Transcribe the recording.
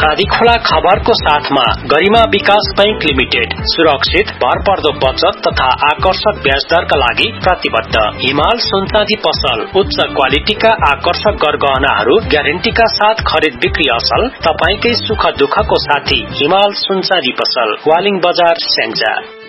आँधीखोला खबरको साथमा गरिमा विकास बैंक लिमिटेड सुरक्षित भरपर्दो बचत तथा आकर्षक ब्याज दरका लागि प्रतिबद्ध। हिमाल सुनचाँदी पसल उच्च क्वालिटीका आकर्षक गरगहनाहरू ग्यारेन्टीका साथ खरिद बिक्री असल। तपाईकै सुख दुःखको साथी हिमाल सुनचाँदी पसल, वालिङ बजार, स्याङ्जा।